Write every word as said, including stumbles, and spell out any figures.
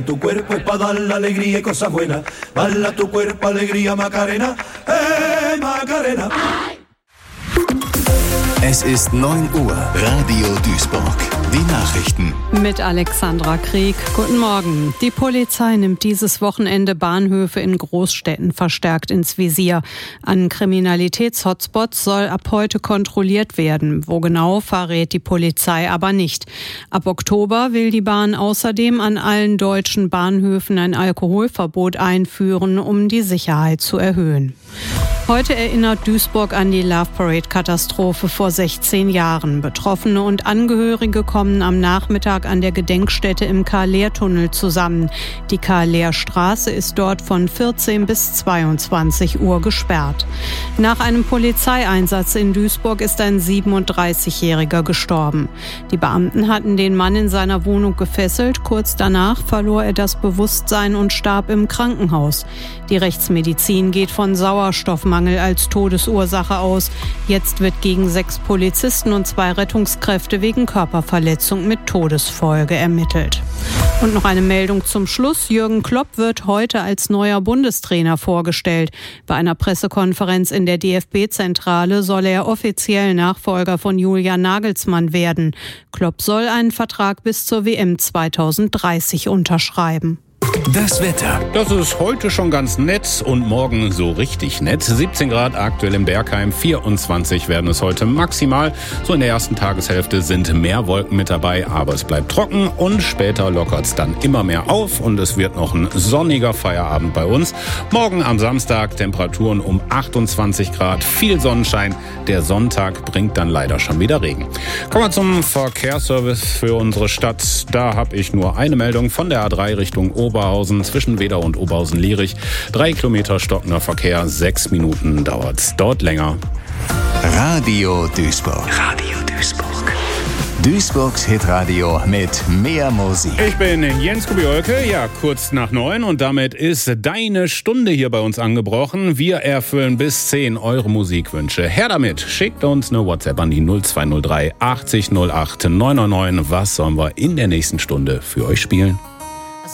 Tu cuerpo es para dar la alegría y cosas buenas. Bala tu cuerpo, alegría, Macarena. Eh, Macarena. Es ist neun Uhr. Radio Duisburg. Die Nachrichten. Mit Alexandra Krieg. Guten Morgen. Die Polizei nimmt dieses Wochenende Bahnhöfe in Großstädten verstärkt ins Visier. An Kriminalitätshotspots soll ab heute kontrolliert werden. Wo genau, verrät die Polizei aber nicht. Ab Oktober will die Bahn außerdem an allen deutschen Bahnhöfen ein Alkoholverbot einführen, um die Sicherheit zu erhöhen. Heute erinnert Duisburg an die Love Parade-Katastrophe vor sechzehn Jahren. Betroffene und Angehörige kommen am Nachmittag an der Gedenkstätte im Karl-Lehr-Tunnel zusammen. Die Karl-Lehr-Straße ist dort von vierzehn bis zweiundzwanzig Uhr gesperrt. Nach einem Polizeieinsatz in Duisburg ist ein siebenunddreißigjähriger gestorben. Die Beamten hatten den Mann in seiner Wohnung gefesselt. Kurz danach verlor er das Bewusstsein und starb im Krankenhaus. Die Rechtsmedizin geht von Sauerstoffmangel als Todesursache aus. Jetzt wird gegen sechs Polizisten und zwei Rettungskräfte wegen Körperverletzung mit Todesfolge ermittelt. Und noch eine Meldung zum Schluss. Jürgen Klopp wird heute als neuer Bundestrainer vorgestellt. Bei einer Pressekonferenz in der D F B-Zentrale soll er offiziell Nachfolger von Julian Nagelsmann werden. Klopp soll einen Vertrag bis zur W M zweitausenddreißig unterschreiben. Das Wetter. Das ist heute schon ganz nett und morgen so richtig nett. siebzehn Grad aktuell im Bergheim, vierundzwanzig werden es heute maximal. So in der ersten Tageshälfte sind mehr Wolken mit dabei, aber es bleibt trocken und später lockert es dann immer mehr auf und es wird noch ein sonniger Feierabend bei uns. Morgen am Samstag Temperaturen um achtundzwanzig Grad, viel Sonnenschein. Der Sonntag bringt dann leider schon wieder Regen. Kommen wir zum Verkehrsservice für unsere Stadt. Da habe ich nur eine Meldung von der A drei Richtung Oberhausen. Zwischen Wedau und Oberhausen-Lierich. Drei Kilometer stockender Verkehr, sechs Minuten dauert's dort länger. Radio Duisburg. Radio Duisburg. Duisburgs Hitradio mit mehr Musik. Ich bin Jens Kubiolke, ja, kurz nach neun und damit ist deine Stunde hier bei uns angebrochen. Wir erfüllen bis zehn eure Musikwünsche. Her damit, schickt uns eine WhatsApp an die null zwei null drei achtzig null acht neun neun neun. Was sollen wir in der nächsten Stunde für euch spielen?